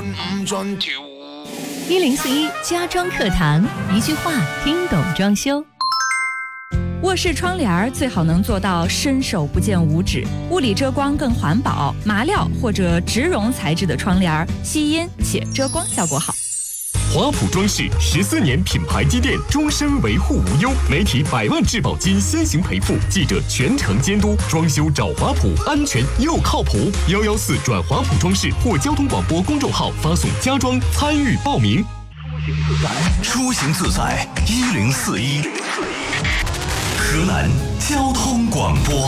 1041家装课堂，一句话听懂装修。 卧室窗帘最好能做到伸手不见五指，物理遮光更环保，麻料或者植绒材质的窗帘吸音且遮光效果好。 华普装饰14年品牌积淀，终身维护无忧，媒体100万质保金先行赔付，记者全程监督，装修找华普，安全又靠谱。114转华普装饰或交通广播公众号发送家装参与报名。 出行自在1041，河南交通广播。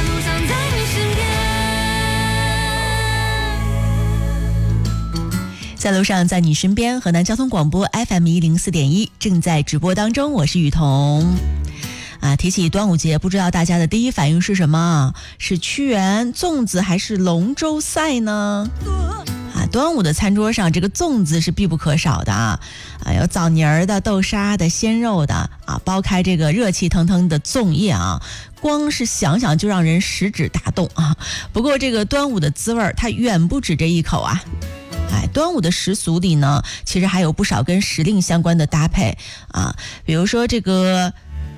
在路上，在你身边，河南交通广播 FM104.1正在直播当中，我是雨桐。提起端午节，不知道大家的第一反应是什么？是屈原、粽子还是龙舟赛呢？端午的餐桌上，这个粽子是必不可少的有枣泥儿的、豆沙的、鲜肉的剥开这个热气腾腾的粽叶光是想想就让人食指大动不过这个端午的滋味它远不止这一口端午的习俗里呢，其实还有不少跟时令相关的搭配比如说这个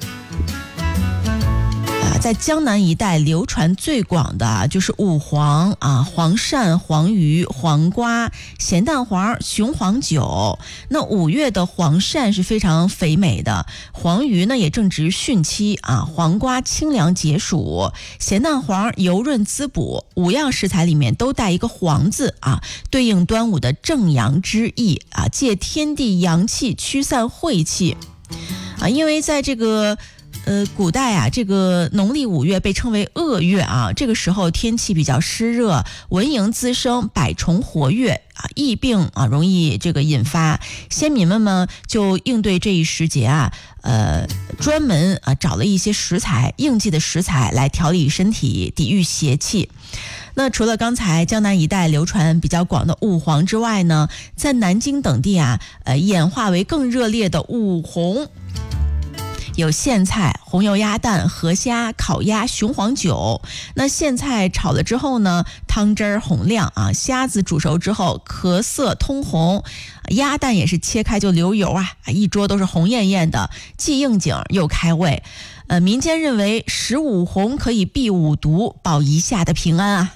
在江南一带流传最广的就是五黄黄鳝、黄鱼、黄瓜、咸蛋黄、雄黄酒。那5月的黄鳝是非常肥美的，黄鱼呢也正值汛期黄瓜清凉解暑，咸蛋黄油润滋补，5样食材里面都带一个黄字对应端午的正阳之意借天地阳气驱散晦气因为在这个古代这个农历5月被称为恶月这个时候天气比较湿热，蚊蝇滋生，百虫活跃疫病容易这个引发。先民们就应对这一时节专门找了一些食材，应季的食材来调理身体，抵御邪气。那除了刚才江南一带流传比较广的五黄之外呢，在南京等地演化为更热烈的五红。有苋菜、红油鸭蛋、河虾、烤鸭、雄黄酒。那苋菜炒了之后呢，汤汁儿红亮虾子煮熟之后壳色通红，鸭蛋也是切开就流油一桌都是红艳艳的，既应景又开胃。民间认为食五红可以避五毒，保一夏的平安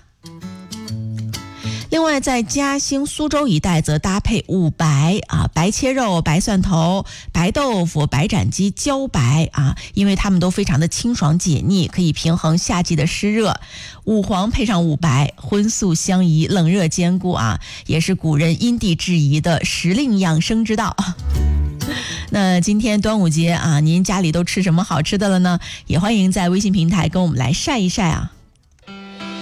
另外在嘉兴、苏州一带则搭配五白白切肉、白蒜头、白豆腐、白斩鸡、茭白因为它们都非常的清爽解腻，可以平衡夏季的湿热。五黄配上五白，荤素相宜，冷热兼顾也是古人因地制宜的时令养生之道。那今天端午节您家里都吃什么好吃的了呢？也欢迎在微信平台跟我们来晒一晒